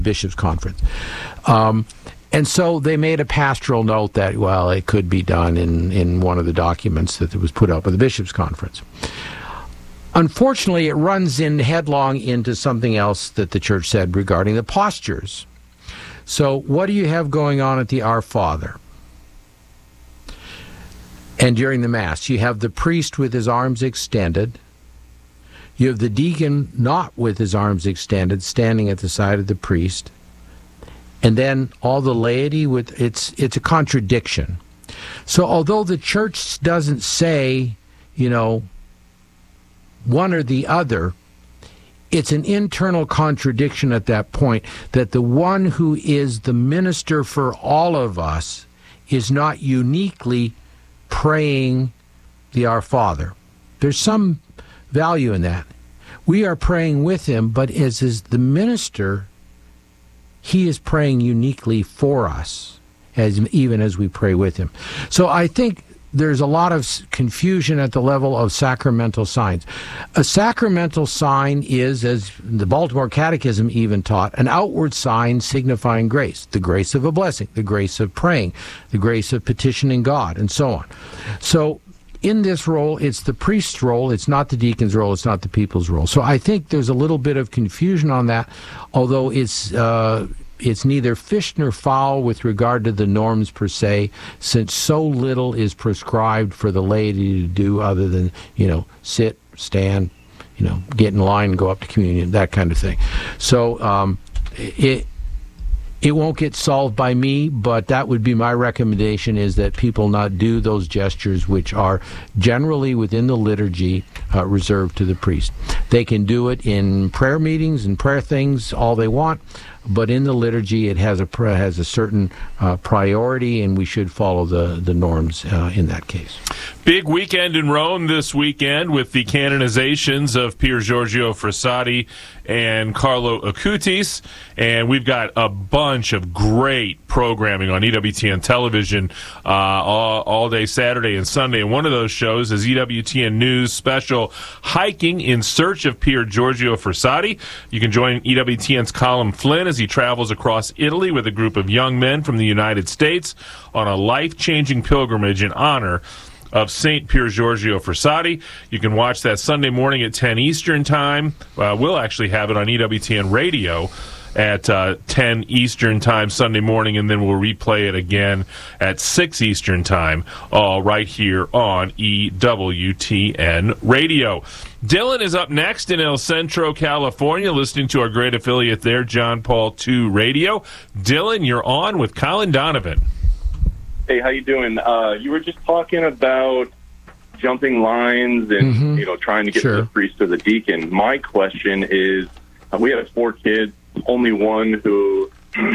Bishops' Conference. And so they made a pastoral note that, well, it could be done in one of the documents that was put up by the Bishops' Conference. Unfortunately, it runs in headlong into something else that the church said regarding the postures. So what do you have going on at the Our Father? And during the Mass, you have the priest with his arms extended. You have the deacon not with his arms extended, standing at the side of the priest. And then all the laity with it's a contradiction. So although the church doesn't say, one or the other, it's an internal contradiction at that point that the one who is the minister for all of us is not uniquely praying the Our Father. There's some value in that. We are praying with him, but as is the minister, he is praying uniquely for us, even as we pray with him. So I think there's a lot of confusion at the level of sacramental signs. A sacramental sign is, as the Baltimore Catechism even taught, an outward sign signifying grace, the grace of a blessing, the grace of praying, the grace of petitioning God, and so on. So in this role, it's the priest's role, it's not the deacon's role, it's not the people's role. So I think there's a little bit of confusion on that, although it's neither fish nor fowl with regard to the norms per se, since so little is prescribed for the laity to do other than, sit, stand, get in line, go up to communion, that kind of thing. So it won't get solved by me, but that would be my recommendation, is that people not do those gestures which are generally within the liturgy reserved to the priest. They can do it in prayer meetings and prayer things all they want, but in the liturgy it has a certain priority, and we should follow the norms in that case. Big weekend in Rome this weekend with the canonizations of Pier Giorgio Frassati and Carlo Acutis, and we've got a bunch of great programming on EWTN television all day Saturday and Sunday, and one of those shows is EWTN News special Hiking in Search of Pier Giorgio Frassati. You can join EWTN's Colin Flynn as he travels across Italy with a group of young men from the United States on a life-changing pilgrimage in honor of St. Pier Giorgio Frassati. You can watch that Sunday morning at 10 Eastern Time. We'll actually have it on EWTN Radio at 10 Eastern Time Sunday morning, and then we'll replay it again at 6 Eastern Time, all right here on EWTN Radio. Dylan is up next in El Centro, California, listening to our great affiliate there, John Paul II Radio. Dylan, you're on with Colin Donovan. Hey, how you doing? You were just talking about jumping lines and trying to get to the priest or the deacon. My question is, we have 4 kids, only one who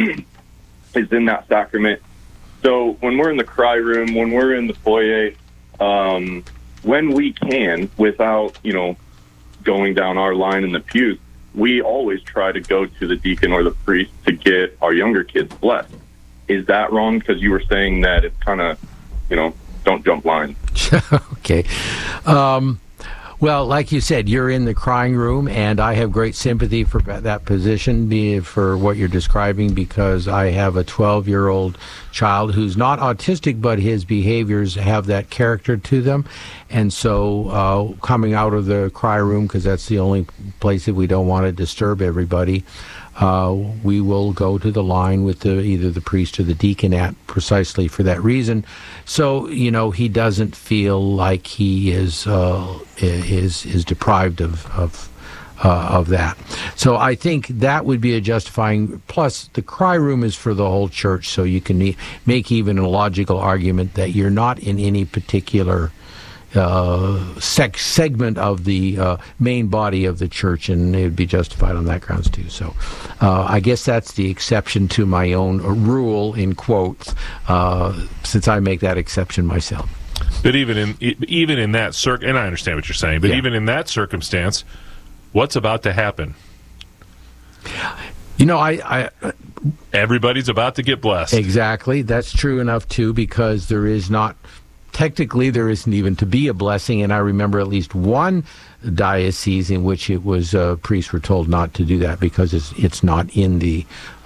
is in that sacrament. So when we're in the cry room, when we're in the foyer, when we can, without going down our line in the pews, we always try to go to the deacon or the priest to get our younger kids blessed. Is that wrong? Because you were saying that it's kind of, don't jump lines. Okay. Well, like you said, you're in the crying room, and I have great sympathy for that position, for what you're describing, because I have a 12-year-old child who's not autistic, but his behaviors have that character to them. And so coming out of the cry room, because that's the only place that we don't want to disturb everybody, we will go to the line with either the priest or the deacon precisely for that reason. So, he doesn't feel like he is deprived of that. So I think that would be a justifying. Plus, the cry room is for the whole church, so you can make even a logical argument that you're not in any particular segment of the main body of the church, and it would be justified on that grounds too. So I guess that's the exception to my own rule, in quotes, since I make that exception myself. But even in that and I understand what you're saying, but even in that circumstance, what's about to happen? Everybody's about to get blessed. Exactly. That's true enough too, because there is not technically there isn't even to be a blessing, and I remember at least one diocese in which it was priests were told not to do that because it's not in the